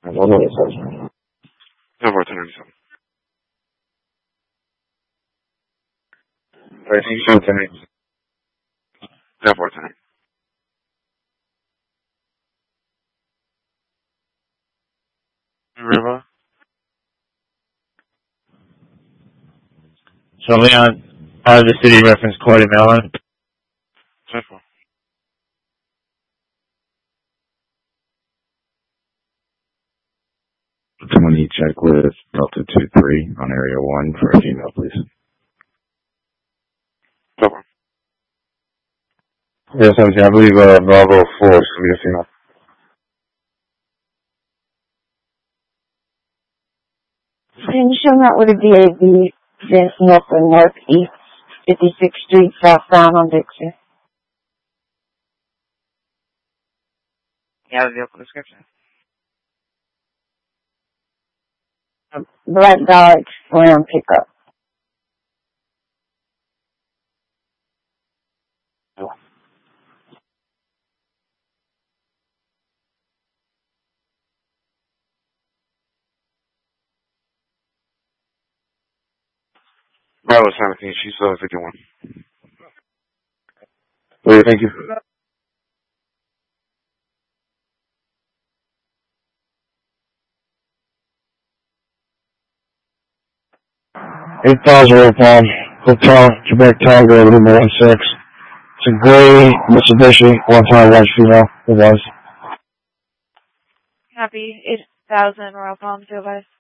1097. 1097. Alright, thank you so much, 1097. 1097. River. So Leon, out of the city reference Cordy, Maryland. 10-4. Someone need check with Delta 23 on Area 1 for a female, please. 10-4. Yes, I believe Bravo 4 should be a female. Can you show me out with a VAB, then north and northeast, 56th Street, southbound on Dixon? You have a vehicle description? Black Dodge Ram pickup. Bravo 17, she's 51. Okay, thank you. £8,000 Hotel, Quebec Tiger, number 16. It's a gray Mitsubishi, one-time large female. It was. Happy 8,000 Royal Palm, Joe Vice.